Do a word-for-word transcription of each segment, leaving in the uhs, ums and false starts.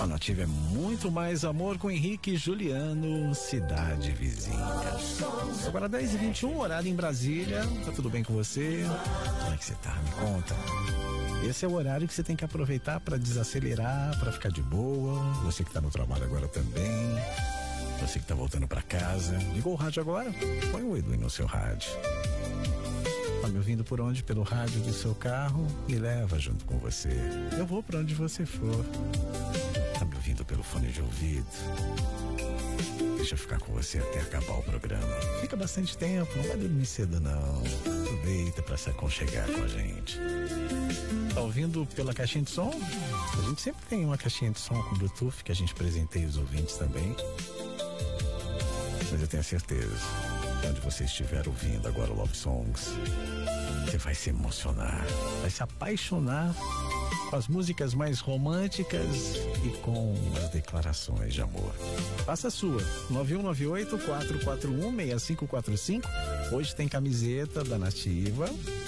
A Nativa é muito mais amor com Henrique e Juliano, Cidade Vizinha. Agora dez e vinte e um, horário em Brasília. Tá tudo bem com você? Como é que você tá? Me conta. Esse é o horário que você tem que aproveitar para desacelerar, para ficar de boa. Você que tá no trabalho agora também. Você que tá voltando para casa. Ligou o rádio agora? Põe o Edu no seu rádio. Tá me ouvindo por onde? Pelo rádio do seu carro? Me leva junto com você. Eu vou para onde você for. Tá me ouvindo pelo fone de ouvido? Deixa eu ficar com você até acabar o programa. Fica bastante tempo, não vai dormir cedo não. Aproveita para se aconchegar com a gente. Tá ouvindo pela caixinha de som? A gente sempre tem uma caixinha de som com Bluetooth que a gente presenteia os ouvintes também. Mas eu tenho certeza, onde você estiver ouvindo agora o Love Songs, você vai se emocionar, vai se apaixonar com as músicas mais românticas e com as declarações de amor. Faça a sua, nove um nove oito, quatro quatro um, seis cinco quatro cinco. Hoje tem camiseta da Nativa.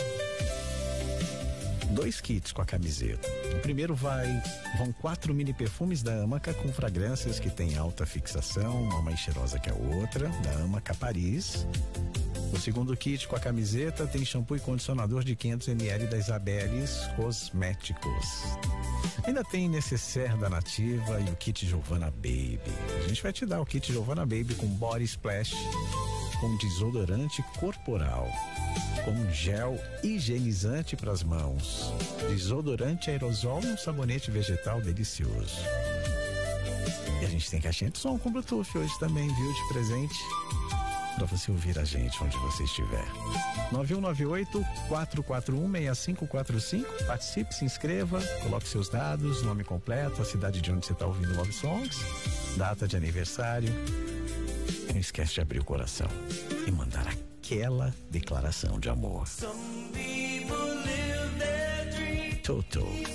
Dois kits com a camiseta. O primeiro vai, vão quatro mini perfumes da Amaca com fragrâncias que tem alta fixação, uma mais cheirosa que a outra, da Amaca Paris. O segundo kit com a camiseta tem shampoo e condicionador de quinhentos mililitros da Isabeles Cosméticos. Ainda tem necessaire da Nativa e o kit Giovanna Baby. A gente vai te dar o kit Giovanna Baby com body splash, com desodorante corporal, com gel higienizante para as mãos, desodorante aerosol e um sabonete vegetal delicioso. E a gente tem caixinha de som com Bluetooth hoje também, viu, de presente, para você ouvir a gente onde você estiver. nove um nove oito, quatro quatro um, seis cinco quatro cinco. Participe, se inscreva, coloque seus dados, nome completo, a cidade de onde você está ouvindo Love Songs, data de aniversário. Não esquece de abrir o coração e mandar aquela declaração de amor. Toto.